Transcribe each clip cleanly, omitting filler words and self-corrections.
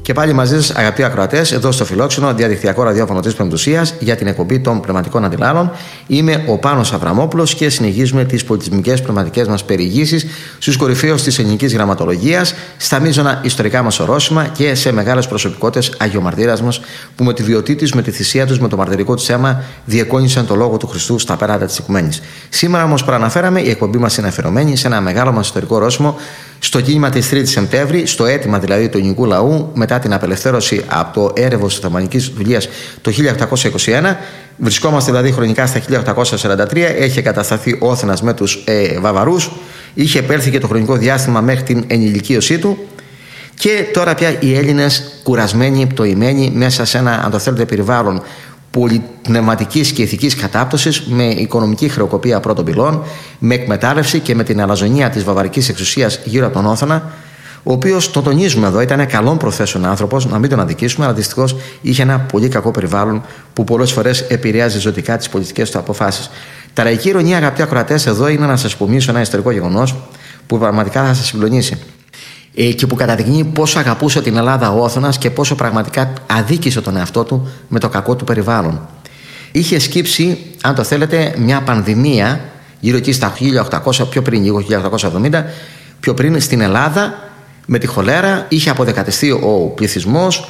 Και πάλι μαζί σας, αγαπητοί ακροατές, εδώ στο Φιλόξενο, διαδικτυακό ραδιόφωνο της Πεμπτουσίας, για την εκπομπή των πνευματικών αντιλάλων. Είμαι ο Πάνος Αβραμόπουλος και συνεχίζουμε τις πολιτισμικές πνευματικές μας περιηγήσεις στους κορυφαίους της ελληνικής γραμματολογίας, στα μείζωνα ιστορικά μας ορόσημα και σε μεγάλες προσωπικότητες αγιομαρτύρας μας που με τη βιωτή τους, με τη θυσία τους, με το μαρτυρικό τους αίμα διεκόνησαν το λόγο του Χριστού στα πέρατα της Οικουμένης. Σήμερα όμως, προαναφέραμε, η εκπομπή μας είναι αφιερωμένη σε ένα μεγάλο μας ιστορικό ορόσημο, στο κίνημα της 3ης Σεπτέμβρη, στο αίτημα δηλαδή του ελληνικού λαού μετά την απελευθέρωση από το έρευος της Οθωμανικής δουλείας το 1821. Βρισκόμαστε δηλαδή χρονικά στα 1843. Έχει κατασταθεί ο Όθωνας με τους Βαβαρούς. Είχε επέλθει και το χρονικό διάστημα μέχρι την ενηλικίωσή του. Και τώρα πια οι Έλληνες, κουρασμένοι, πτωημένοι μέσα σε ένα, αν το θέλετε, περιβάλλον πολυπνευματικής και ηθικής κατάπτωσης, με οικονομική χρεοκοπία πρώτων πυλών, με εκμετάλλευση και με την αλαζονία της βαβαρικής εξουσίας γύρω από τον Όθωνα, ο οποίος, το τονίζουμε εδώ, ήταν καλών προθέσεων άνθρωπος, να μην τον αδικήσουμε, αλλά δυστυχώς είχε ένα πολύ κακό περιβάλλον που πολλές φορές επηρεάζει ζωτικά τις πολιτικές του αποφάσεις. Τραγική ηρωνία, αγαπητοί ακροατές, εδώ είναι να σας υπομνήσω ένα ιστορικό γεγονός που πραγματικά θα σας συγκλονίσει και που καταδεικνύει πόσο αγαπούσε την Ελλάδα ο Όθωνας και πόσο πραγματικά αδίκησε τον εαυτό του με το κακό του περιβάλλον. Είχε σκύψει, αν το θέλετε, μια πανδημία γύρω εκεί στα 1800, πιο πριν, λίγο 1870, πιο πριν στην Ελλάδα, με τη χολέρα. Είχε αποδεκατιστεί ο πληθυσμός,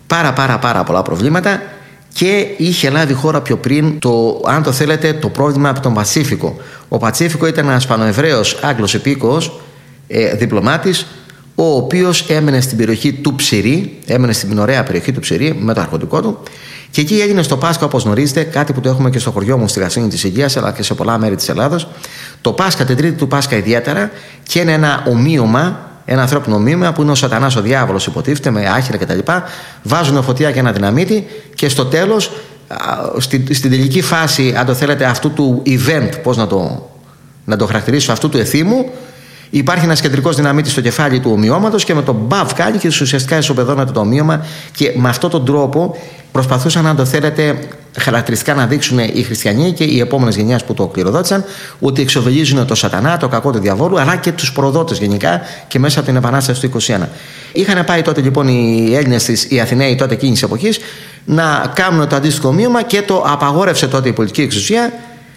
πάρα πολλά προβλήματα, και είχε λάβει χώρα πιο πριν αν το θέλετε, το πρόβλημα από τον Πασίφικο. Ο Πασίφικο ήταν ένας Ισπανοεβραίος Άγγλος υπήκοος, διπλωμάτης, ο οποίος έμενε στην περιοχή του Ψηρή, έμενε στην ωραία περιοχή του Ψηρή με το αρχοντικό του, και εκεί έγινε στο Πάσχα, όπως γνωρίζετε, κάτι που το έχουμε και στο χωριό μου στη Γασίνη της Αιγαίας, αλλά και σε πολλά μέρη της Ελλάδος. Το Πάσχα, την Τρίτη του Πάσχα ιδιαίτερα, και είναι ένα ομοίωμα, ένα ανθρώπινο ομοίωμα που είναι ο Σατανάς, ο διάβολος, υποτίθεται, με άχυρα κτλ. Βάζουν φωτιά και ένα δυναμίτη, και στο τέλος, στην τελική φάση, αν το θέλετε, αυτού του event, πώς να το χαρακτηρίσω, αυτού του εθήμου, υπάρχει ένας κεντρικός δυναμίτης στο κεφάλι του ομοιώματος, και με τον μπαβ κάνει και ουσιαστικά ισοπεδώνεται το ομοίωμα, και με αυτόν τον τρόπο προσπαθούσαν, αν το θέλετε, χαρακτηριστικά να δείξουν οι χριστιανοί και οι επόμενες γενιές που το κληροδότησαν, ότι εξοβελίζουν το Σατανά, το κακό του διαβόλου, αλλά και τους προδότες γενικά, και μέσα από την Επανάσταση του 21. Είχαν πάει τότε λοιπόν οι Έλληνες, οι Αθηναίοι τότε εκείνης της εποχής, να κάνουν το αντίστοιχο ομοίωμα, και το απαγόρευσε τότε η πολιτική εξουσία,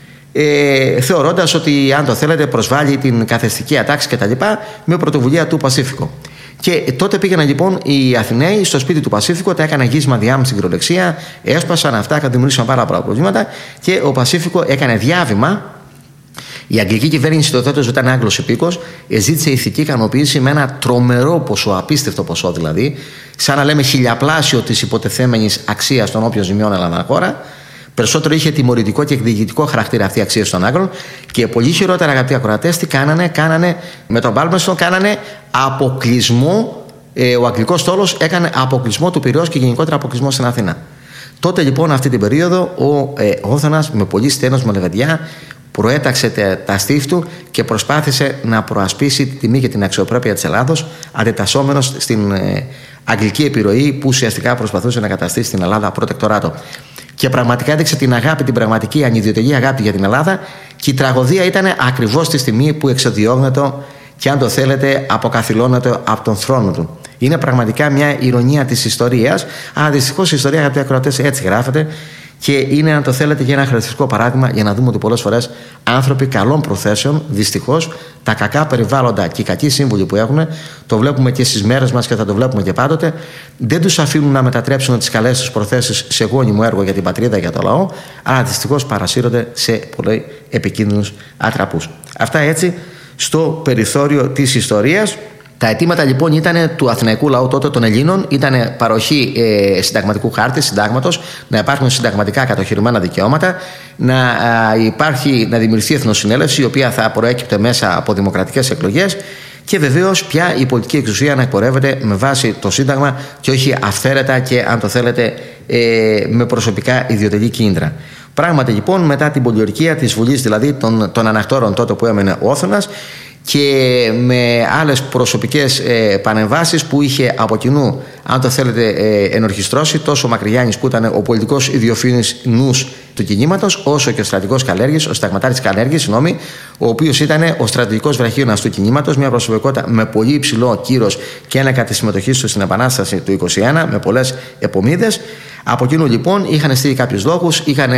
θεωρώντας ότι, αν το θέλετε, προσβάλλει την καθεστική ατάξη κτλ. Με πρωτοβουλία του Πασίφικο. Και τότε πήγαιναν λοιπόν οι Αθηναίοι στο σπίτι του Πασίφικο, τα έκαναν γύσμα διάμεση στην κυριολεξία, έσπασαν αυτά, δημιούργησαν πάρα πολλά προβλήματα, και ο Πασίφικο έκανε διάβημα. Η αγγλική κυβέρνηση τότε ήταν Άγγλος υπήκος, ζήτησε ηθική ικανοποίηση με ένα τρομερό ποσό, απίστευτο ποσό δηλαδή, σαν να λέμε χιλιαπλάσιο της υποτεθέμενης αξίας των όποιων ζημιών έλαβαν χώρα. Περισσότερο είχε τιμωρητικό και εκδιηγητικό χαρακτήρα αυτή η αξία των Άγγλων, και πολύ χειρότερα, αγαπητοί ακροατές, τι κάνανε με τον Πάλμερστον, κάνανε αποκλεισμό. Ο αγγλικός στόλος έκανε αποκλεισμό του Πειραιώς και γενικότερα αποκλεισμό στην Αθήνα. Τότε λοιπόν, αυτή την περίοδο, ο Όθωνας με πολύ στένος, με λεβεντιά, προέταξε τα στίφη του και προσπάθησε να προασπίσει τη τιμή και την αξιοπρέπεια της Ελλάδος, αντιτασσόμενος στην αγγλική επιρροή που ουσιαστικά προσπαθούσε να καταστήσει την Ελλάδα προτεκτοράτο. Και πραγματικά έδειξε την αγάπη, την πραγματική ανιδιοτελή αγάπη για την Ελλάδα, και η τραγωδία ήταν ακριβώς στη στιγμή που εξοδιώγνεται και, αν το θέλετε, αποκαθιλώνεται από τον θρόνο του. Είναι πραγματικά μια ηρωνία της ιστορίας, αλλά δυστυχώς η ιστορία, αγαπητοί ακροατές, έτσι γράφεται, και είναι, αν το θέλετε, για ένα χαρακτηριστικό παράδειγμα για να δούμε ότι πολλές φορές άνθρωποι καλών προθέσεων, δυστυχώς, τα κακά περιβάλλοντα και οι κακοί σύμβουλοι που έχουν, το βλέπουμε και στις μέρες μας και θα το βλέπουμε και πάντοτε, δεν τους αφήνουν να μετατρέψουν τις καλές τους προθέσεις σε γόνιμο έργο για την πατρίδα, για το λαό, αλλά δυστυχώς παρασύρονται σε πολύ επικίνδυνους άτραπους. Αυτά έτσι στο περιθώριο της ιστορίας. Τα αιτήματα λοιπόν ήταν του αθηναϊκού λαού τότε, των Ελλήνων, ήταν παροχή συνταγματικού χάρτη, συντάγματος, να υπάρχουν συνταγματικά κατοχυρημένα δικαιώματα, να δημιουργηθεί εθνοσυνέλευση, η οποία θα προέκυπτε μέσα από δημοκρατικές εκλογές, και βεβαίως πια η πολιτική εξουσία να εκπορεύεται με βάση το Σύνταγμα και όχι αυθαίρετα και, αν το θέλετε, με προσωπικά ιδιωτελή κίνητρα. Πράγματι λοιπόν, μετά την πολιορκία της Βουλής, δηλαδή των ανακτόρων τότε που έμενε ο Όθωνας, και με άλλες προσωπικές πανεμβάσεις που είχε από κοινού, αν το θέλετε, ενορχιστρώσει τόσο ο Μακρυγιάννης, που ήταν ο πολιτικός ιδιοφυής νους του κινήματος, όσο και ο στρατηγός Καλέργης, ο συνταγματάρχης Καλέργης, ο οποίος ήταν ο στρατηγικός βραχίωνας του κινήματος, μια προσωπικότητα με πολύ υψηλό κύρος και ένακα τη συμμετοχή του στην Επανάσταση του 1921, με πολλές επομίδες. Από κοινού λοιπόν είχαν στείλει κάποιους λόγους, είχαν,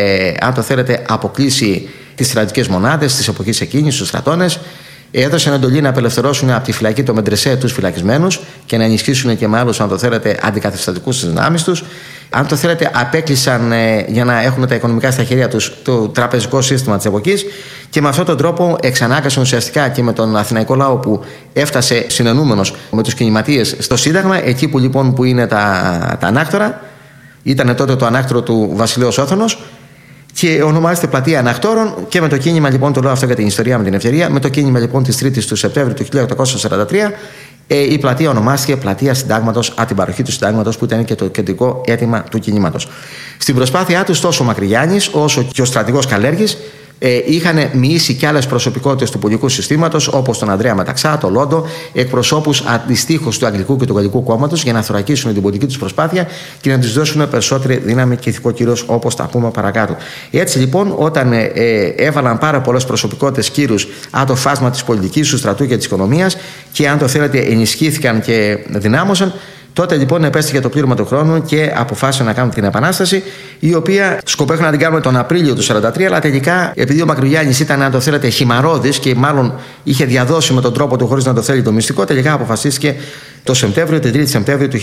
αν το θέλετε, αποκλείσει τις στρατιωτικές μονάδες της εποχής εκείνης, τους στρατώνες. Έδωσαν εντολή να απελευθερώσουν από τη φυλακή το Μεντρεσέ τους φυλακισμένους και να ενισχύσουν και με άλλους, αν το θέλετε, αντικαθεστατικούς στις δυνάμεις τους. Αν το θέλετε, απέκλεισαν για να έχουν τα οικονομικά στα χέρια τους το τραπεζικό σύστημα της εποχής και με αυτόν τον τρόπο εξανάκασαν ουσιαστικά και με τον αθηναϊκό λαό που έφτασε συνενούμενος με τους κινηματίες στο Σύνταγμα, εκεί που λοιπόν που είναι τα ανάκτορα. Ήταν τότε το ανάκτορο του βασιλέως Όθωνος και ονομάζεται Πλατεία Ανακτόρων, και με το κίνημα, λοιπόν, το λέω αυτό για την ιστορία με την ευκαιρία, με το κίνημα λοιπόν της 3ης του Σεπτέμβρη του 1843, η πλατεία ονομάστηκε Πλατεία Συντάγματος, από την παροχή του Συντάγματος, που ήταν και το κεντρικό αίτημα του κινήματος. Στην προσπάθειά τους, τόσο ο Μακρυγιάννης όσο και ο στρατηγός Καλέργης είχαν μοιήσει και άλλες προσωπικότητες του πολιτικού συστήματος, όπως τον Ανδρέα Μεταξά, τον Λόντο, εκπροσώπους αντιστοίχως του Αγγλικού και του Γαλλικού κόμματος, για να θωρακίσουν την πολιτική τους προσπάθεια και να τους δώσουν περισσότερη δύναμη και ηθικό κύρος, όπως τα πούμε παρακάτω. Έτσι λοιπόν, όταν έβαλαν πάρα πολλές προσωπικότητες κύρους από το φάσμα της πολιτικής, του στρατού και της οικονομίας, και αν το θέλετε ενισχύθηκαν και δυνάμωσαν, τότε λοιπόν επέστηκε το πλήρωμα του χρόνου και αποφάσισαν να κάνουν την Επανάσταση, η οποία σκοπεύουν να την κάνουν τον Απρίλιο του 1943, αλλά τελικά, επειδή ο Μακρυγιάννης ήταν, αν το θέλετε, χυμαρώδης και μάλλον είχε διαδώσει με τον τρόπο του, χωρίς να το θέλει, το μυστικό, τελικά αποφασίστηκε το Σεπτέμβριο, την 3η Σεπτέμβριου του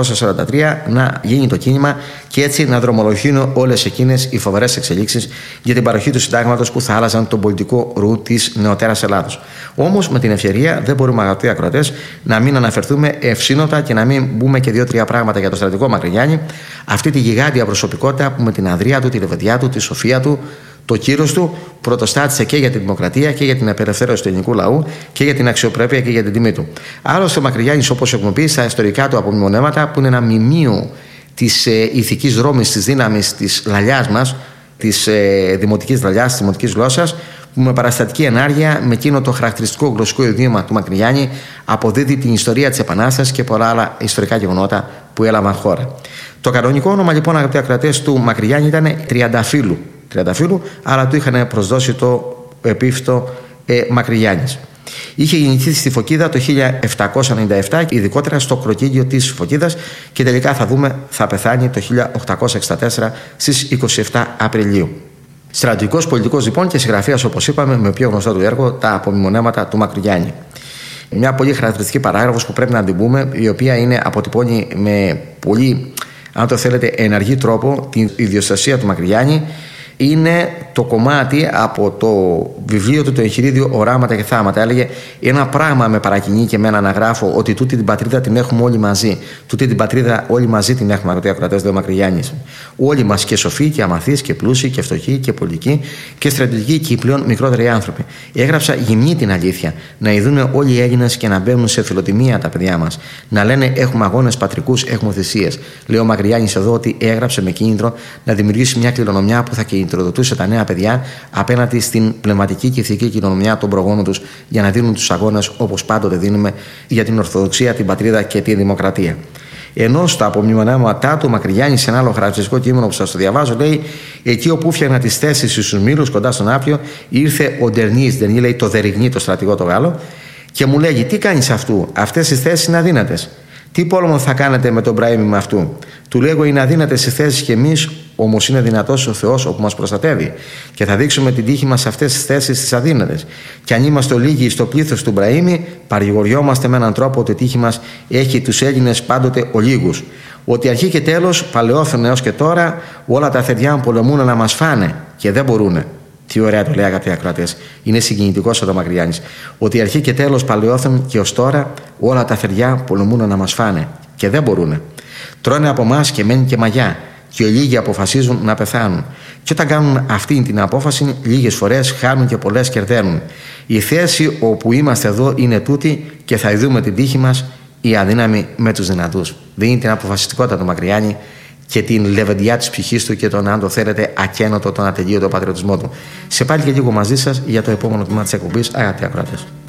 1843, να γίνει το κίνημα και έτσι να δρομολογηθούν όλες εκείνες οι φοβερές εξελίξεις για την παροχή του Συντάγματος που θα άλλαζαν τον πολιτικό ρου της νεωτέρας Ελλάδος. Όμως, με την ευκαιρία, δεν μπορούμε, αγαπητοί ακροατές, να μην αναφερθούμε ευσύνοπτα και να μην μπούμε και 2-3 πράγματα για τον στρατηγό Μακρυγιάννη, αυτή τη γιγάντια προσωπικότητα που με την ανδρεία του, τη λεβεντιά του, τη σοφία του, το κύρος του, πρωτοστάτησε και για τη δημοκρατία και για την απελευθέρωση του ελληνικού λαού και για την αξιοπρέπεια και για την τιμή του. Άλλωστε, ο Μακρυγιάννης, όπως έχουμε πει στα ιστορικά του απομνημονέματα, που είναι ένα μνημείο της ηθικής δρόμης, της δύναμης της λαλιάς μας, της δημοτικής λαλιάς, της δημοτικής γλώσσας, που με παραστατική ενάργεια, με εκείνο το χαρακτηριστικό γλωσσικό ιδίωμα του Μακρυγιάννη, αποδίδει την ιστορία της Επανάστασης και πολλά άλλα ιστορικά γεγονότα που έλαβαν χώρα. Το κανονικό όνομα, λοιπόν, αγαπητοί ακροατές, του Μακρυγιάννη ήταν Τριανταφύλου, αλλά του είχαν προσδώσει το επίφθητο Μακρυγιάννης. Είχε γεννηθεί στη Φωκίδα το 1797, ειδικότερα στο κροκίδιο της Φωκίδας, και τελικά θα δούμε θα πεθάνει το 1864 στις 27 Απριλίου. Στρατηγικός, πολιτικός λοιπόν και συγγραφέας, όπως είπαμε, με πιο γνωστό του έργο, τα απομνημονέματα του Μακρυγιάννη. Μια πολύ χαρακτηριστική παράγραφος που πρέπει να την πούμε, η οποία αποτυπώνει με πολύ, αν το θέλετε, ενεργή τρόπο την ιδιοστασία του Μακρυγιάννη. Είναι το κομμάτι από το βιβλίο του, το εγχειρίδιο Οράματα και Θάματα. Έλεγε: ένα πράγμα με παρακινεί και εμένα να γράφω, ότι τούτη την πατρίδα την έχουμε όλοι μαζί. Τούτη την πατρίδα όλοι μαζί την έχουμε, αγαπητοί ακροατές, λέει ο Μακρυγιάννης. Όλοι μας, και σοφοί και αμαθείς και πλούσιοι και φτωχοί και πολιτικοί και στρατιωτικοί και οι πλέον μικρότεροι άνθρωποι. Έγραψα γυμνή την αλήθεια. Να ειδούν όλοι οι Έλληνες και να μπαίνουν σε φιλοτιμία τα παιδιά μας. Να λένε: έχουμε αγώνες πατρικούς, έχουμε θυσίες. Λέει ο Μακρυγιάννης εδώ ότι έγραψε με κίνητρο να δημιουργήσει μια κληρονομιά που θα κινητροδοτούσε τα νέα παιδιά απέναντι στην πνευματική και ηθική κληρονομιά των προγόνων τους, για να δίνουν τους αγώνες όπως πάντοτε δίνουμε για την Ορθοδοξία, την πατρίδα και τη δημοκρατία. Ενώ στα απομνημονέματά του Μακρυγιάννη, σε ένα άλλο χαρακτηριστικό κείμενο που σας το διαβάζω, λέει: εκεί όπου φτιάχνα τις θέσεις στους Μήλους, κοντά στον Άπιο, ήρθε ο Ντερνής, λέει το Δεριγνή, το στρατηγό το Γάλλο, και μου λέγει: τι κάνεις αυτού, αυτές οι θέσεις είναι αδύνατες. Τι πόλεμο θα κάνετε με τον Μπραήμι με αυτού? Του λέγω: είναι αδύνατες οι θέσεις και εμείς, όμως είναι δυνατός ο Θεός όπου μας προστατεύει. Και θα δείξουμε την τύχη μας σε αυτές τις θέσεις τις αδύνατες. Και αν είμαστε λίγοι στο πλήθος του Μπραήμι, παρηγοριόμαστε με έναν τρόπο ότι η τύχη μας έχει τους Έλληνες πάντοτε ολίγους. Ότι αρχή και τέλος, παλαιόφερνα έως και τώρα, όλα τα θεριά πολεμούν να μας φάνε και δεν μπορούνε. Τι ωραία το λέει, αγαπητοί ακροατές. Είναι συγκινητικός ο Μακρυγιάννης. Ότι αρχή και τέλος, παλαιόθεν και ως τώρα, όλα τα θεριά πολεμούν να μας φάνε και δεν μπορούνε. Τρώνε από εμάς και μένει και μαγιά. Και λίγοι αποφασίζουν να πεθάνουν. Και όταν κάνουν αυτή την απόφαση, λίγες φορές χάνουν και πολλές κερδαίνουν. Η θέση όπου είμαστε εδώ είναι τούτη και θα ειδούμε την τύχη μας, οι αδύναμοι με τους δυνατούς. Δίνει την αποφασιστικότητα του Μακρυγιάννη και την λεβεντιά της ψυχής του και τον, αν το θέλετε, ακένοτο, τον ατελείωτο πατριωτισμό του. Σε πάλι και λίγο μαζί σας για το επόμενο τμήμα της εκπομπής, αγαπητοί ακροατές.